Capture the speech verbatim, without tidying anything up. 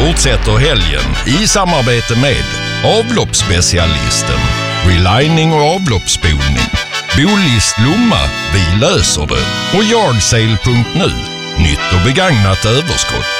fortsätter helgen i samarbete med avloppsspecialisten, relining och avloppsspolning, Bolist Lomma, vi löser det, och yardsail punkt nu, nytt och begagnat överskott.